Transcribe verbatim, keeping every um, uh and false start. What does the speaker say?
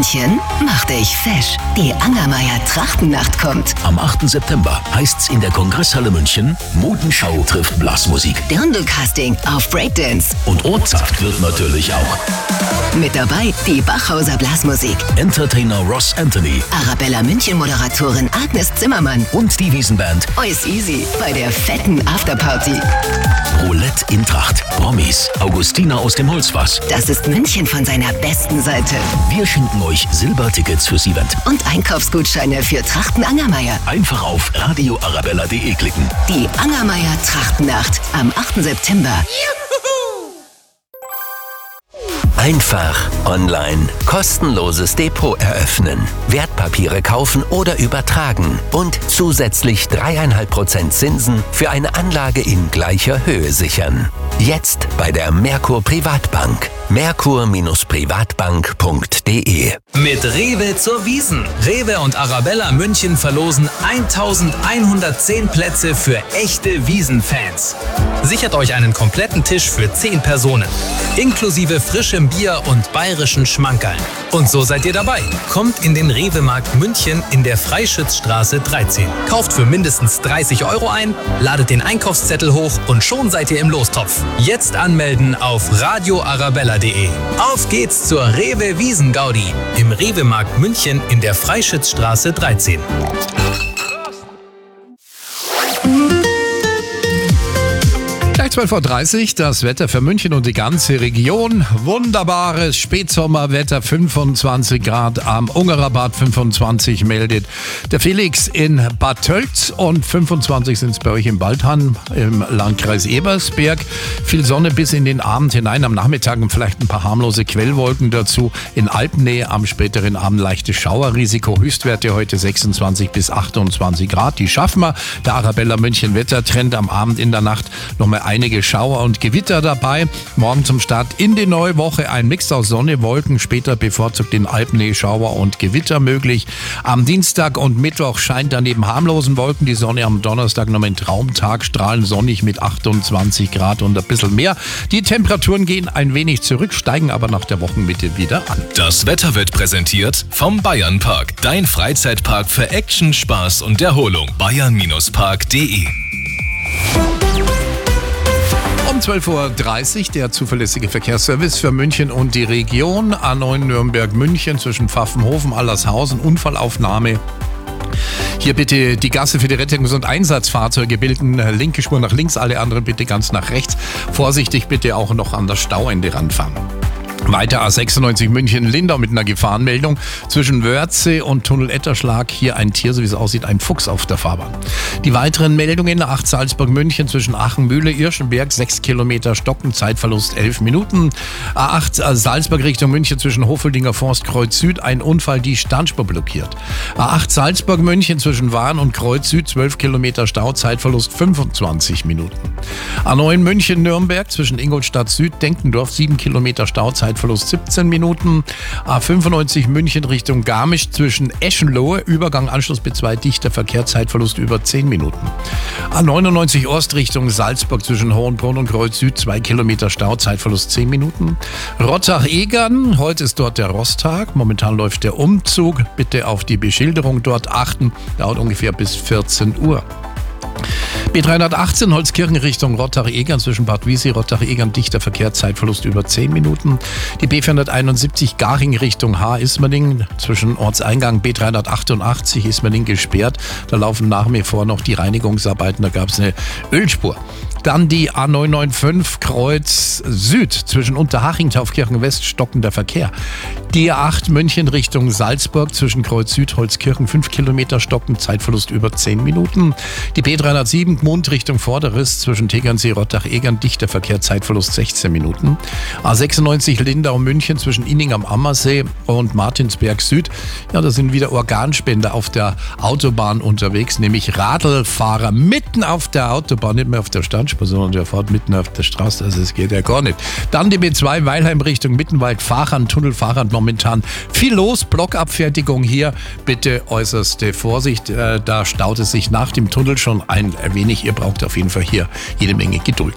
München, mach dich fesch. Die Angermayer Trachtennacht kommt. Am achten September heißt's in der Kongresshalle München, Modenschau trifft Blasmusik. Dirndl-Casting auf Breakdance. Und Ortsaft wird natürlich auch. Mit dabei die Bachhauser Blasmusik. Entertainer Ross Anthony. Arabella München-Moderatorin Agnes Zimmermann. Und die Wiesenband Eus Easy bei der fetten Afterparty. Roulette in Tracht. Promis. Augustina aus dem Holzfass. Das ist München von seiner besten Seite. Wir schenken euch Silbertickets fürs Event. Und Einkaufsgutscheine für Trachten Angermayer. Einfach auf radio arabella punkt de klicken. Die Angermayer Trachtennacht am achten September. Einfach online kostenloses Depot eröffnen, Wertpapiere kaufen oder übertragen und zusätzlich drei Komma fünf Prozent Zinsen für eine Anlage in gleicher Höhe sichern. Jetzt bei der Merkur Privatbank. merkur privatbank punkt de. Mit Rewe zur Wiesn. Rewe und Arabella München verlosen eintausendeinhundertzehn Plätze für echte Wiesenfans. Sichert euch einen kompletten Tisch für zehn Personen, inklusive frischem Bier und bayerischen Schmankerln. Und so seid ihr dabei. Kommt in den Rewe-Markt München in der Freischützstraße dreizehn. Kauft für mindestens dreißig Euro ein, ladet den Einkaufszettel hoch und schon seid ihr im Lostopf. Jetzt anmelden auf radio arabella punkt de. Auf geht's zur Rewe Wiesen-Gaudi im Rewe-Markt München in der Freischützstraße dreizehn. zwölf Uhr dreißig, das Wetter für München und die ganze Region. Wunderbares Spätsommerwetter, fünfundzwanzig Grad am Ungerer-Bad, fünfundzwanzig meldet der Felix in Bad Tölz und fünfundzwanzig sind es bei euch in Baldham im Landkreis Ebersberg. Viel Sonne bis in den Abend hinein, am Nachmittag und vielleicht ein paar harmlose Quellwolken dazu. In Alpennähe am späteren Abend leichtes Schauerrisiko, Höchstwerte heute sechsundzwanzig bis achtundzwanzig Grad. Die schaffen wir. Der Arabella München Wettertrend am Abend in der Nacht nochmal ein Einige Schauer und Gewitter dabei. Morgen zum Start in die neue Woche ein Mix aus Sonne, Wolken, später bevorzugt in Alpennähe Schauer und Gewitter möglich. Am Dienstag und Mittwoch scheint daneben harmlosen Wolken die Sonne. Am Donnerstag noch ein Traumtag, strahlend sonnig mit achtundzwanzig Grad und ein bisschen mehr. Die Temperaturen gehen ein wenig zurück, steigen aber nach der Wochenmitte wieder an. Das Wetter wird präsentiert vom Bayernpark. Dein Freizeitpark für Action, Spaß und Erholung. bayern Park punkt de. Um zwölf Uhr dreißig der zuverlässige Verkehrsservice für München und die Region. A neun Nürnberg-München zwischen Pfaffenhofen, Allershausen, Unfallaufnahme. Hier bitte die Gasse für die Rettungs- und Einsatzfahrzeuge bilden. Linke Spur nach links, alle anderen bitte ganz nach rechts. Vorsichtig bitte auch noch an das Stauende ranfahren. Weiter A sechsundneunzig München-Lindau mit einer Gefahrenmeldung zwischen Wörze und Tunnel Etterschlag. Hier ein Tier, so wie es aussieht, ein Fuchs auf der Fahrbahn. Die weiteren Meldungen: A acht Salzburg-München zwischen Aachen-Mühle, Irschenberg, sechs Kilometer Stocken, Zeitverlust elf Minuten. A acht Salzburg Richtung München zwischen Hofeldinger Forst, Kreuz Süd, ein Unfall, die Standspur blockiert. A acht Salzburg-München zwischen Wahn und Kreuz Süd, zwölf Kilometer Stau, Zeitverlust fünfundzwanzig Minuten. A neun München-Nürnberg zwischen Ingolstadt Süd, Denkendorf, sieben Kilometer Stau, Zeitverlust siebzehn Minuten. A fünfundneunzig München Richtung Garmisch zwischen Eschenlohe, Übergang Anschluss B zwei, dichter Verkehr, Zeitverlust über zehn Minuten. A neunundneunzig Ost Richtung Salzburg zwischen Hohenbrunn und Kreuz Süd, zwei Kilometer Stau, Zeitverlust zehn Minuten. Rottach-Egern, heute ist dort der Rosttag, momentan läuft der Umzug, bitte auf die Beschilderung dort achten, dauert ungefähr bis vierzehn Uhr. B dreihundertachtzehn Holzkirchen Richtung Rottach-Egern zwischen Bad Wiessee, Rottach-Egern, dichter Verkehr, Zeitverlust über zehn Minuten. Die B vierhunderteinundsiebzig Garching Richtung Haar-Ismaning zwischen Ortseingang B dreihundertachtundachtzig Ismaning gesperrt. Da laufen nach wie vor noch die Reinigungsarbeiten, da gab es eine Ölspur. Dann die A neunhunderfünfundneunzig Kreuz Süd zwischen Unterhaching, Taufkirchen West, stockender Verkehr. Die A acht München Richtung Salzburg zwischen Kreuz Süd, Holzkirchen, fünf Kilometer stocken, Zeitverlust über zehn Minuten. Die B dreihundertsieben Gmund Richtung Vorderriss zwischen Tegernsee, Rottach-Egern, dichter Verkehr, Zeitverlust sechzehn Minuten. A sechsundneunzig Lindau München zwischen Inning am Ammersee und Martinsberg Süd. Ja, da sind wieder Organspender auf der Autobahn unterwegs, nämlich Radlfahrer mitten auf der Autobahn, nicht mehr auf der Standspur, sondern der fährt mitten auf der Straße, also es geht ja gar nicht. Dann die B zwei Weilheim Richtung Mittenwald, Fahrrad, Tunnelfahrrad momentan viel los, Blockabfertigung hier, bitte äußerste Vorsicht, äh, da staut es sich nach dem Tunnel schon ein wenig, ihr braucht auf jeden Fall hier jede Menge Geduld.